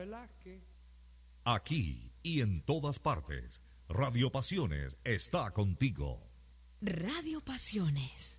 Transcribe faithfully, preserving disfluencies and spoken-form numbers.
Velázquez. Aquí y en todas partes, Radio Pasiones está contigo. Radio Pasiones.